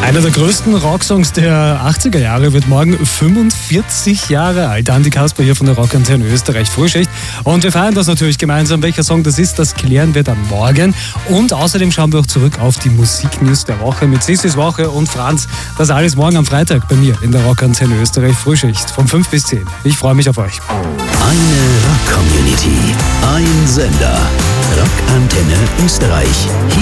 Einer der größten Rocksongs der 80er Jahre wird morgen 45 Jahre alt. Andi Kasper hier von der Rockantenne Österreich Frühschicht. Und wir feiern das natürlich gemeinsam. Welcher Song das ist, das klären wir dann morgen. Und außerdem schauen wir auch zurück auf die Musiknews der Woche mit Sissis Woche und Franz. Das alles morgen am Freitag bei mir in der Rockantenne Österreich Frühschicht von 5 bis 10. Ich freue mich auf euch. Eine Rock-Community, ein Sender. Rockantenne Österreich.